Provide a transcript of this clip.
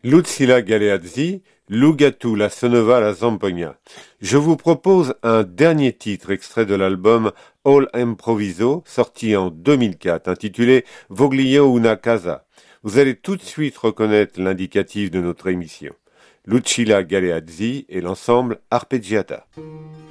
Lucilla Galeazzi, Lugatu la Sonova la Zampogna. Je vous propose un dernier titre extrait de l'album All Improviso, sorti en 2004, intitulé Voglio una casa. Vous allez tout de suite reconnaître l'indicatif de notre émission. Lucilla Galeazzi et l'ensemble Arpeggiata.